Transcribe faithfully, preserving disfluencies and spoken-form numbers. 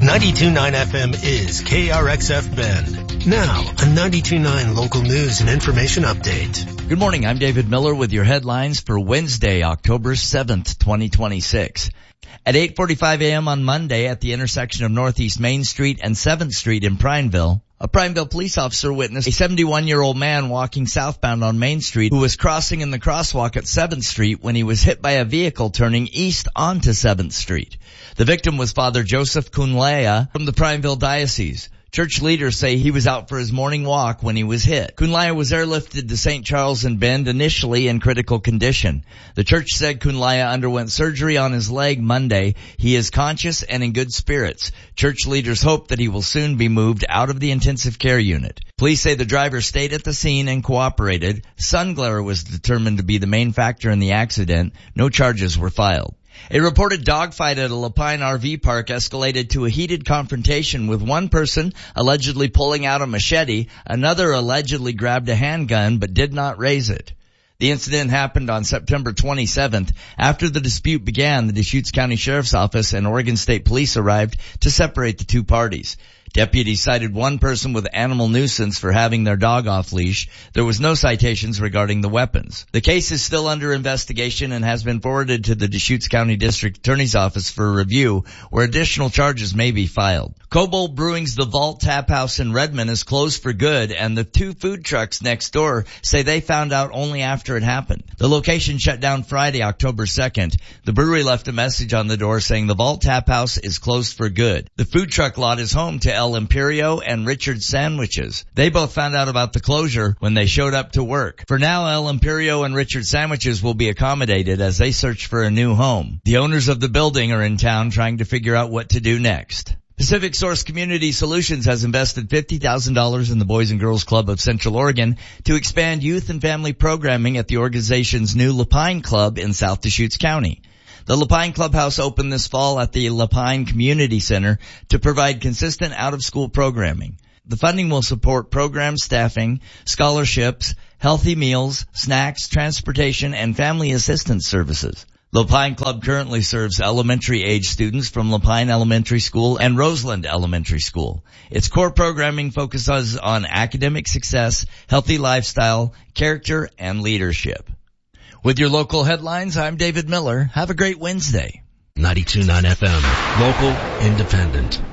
ninety-two point nine F M is K R X F Bend. Now, a ninety-two point nine local news and information update. Good morning, I'm David Miller with your headlines for Wednesday, October seventh, twenty twenty-six. At eight forty-five a.m. on Monday at the intersection of Northeast Main Street and seventh Street in Prineville, a Prineville police officer witnessed a seventy-one-year-old man walking southbound on Main Street who was crossing in the crosswalk at seventh Street when he was hit by a vehicle turning east onto seventh Street. The victim was Father Joseph Kunlaya from the Prineville Diocese. Church leaders say he was out for his morning walk when he was hit. Kunlaya was airlifted to Saint Charles and Bend, initially in critical condition. The church said Kunlaya underwent surgery on his leg Monday. He is conscious and in good spirits. Church leaders hope that he will soon be moved out of the intensive care unit. Police say the driver stayed at the scene and cooperated. Sun glare was determined to be the main factor in the accident. No charges were filed. A reported dogfight at a Lapine R V park escalated to a heated confrontation with one person allegedly pulling out a machete. Another allegedly grabbed a handgun but did not raise it. The incident happened on September twenty-seventh. After the dispute began, the Deschutes County Sheriff's Office and Oregon State Police arrived to separate the two parties. Deputies cited one person with animal nuisance for having their dog off leash. There was no citations regarding the weapons. The case is still under investigation and has been forwarded to the Deschutes County District Attorney's Office for review, where additional charges may be filed. Kobold Brewing's The Vault Tap House in Redmond is closed for good, and the two food trucks next door say they found out only after it happened. The location shut down Friday, October second. The brewery left a message on the door saying the Vault Tap House is closed for good. The food truck lot is home to El Imperio and Richard Sandwiches. They both found out about the closure when they showed up to work. For now, El Imperio and Richard Sandwiches will be accommodated as they search for a new home. The owners of the building are in town trying to figure out what to do next. Pacific Source Community Solutions has invested fifty thousand dollars in the Boys and Girls Club of Central Oregon to expand youth and family programming at the organization's new Lapine Club in South Deschutes County. The Lapine Clubhouse opened this fall at the Lapine Community Center to provide consistent out-of-school programming. The funding will support program staffing, scholarships, healthy meals, snacks, transportation, and family assistance services. Lapine Club currently serves elementary-age students from Lapine Elementary School and Roseland Elementary School. Its core programming focuses on academic success, healthy lifestyle, character, and leadership. With your local headlines, I'm David Miller. Have a great Wednesday. ninety-two point nine F M, local, independent.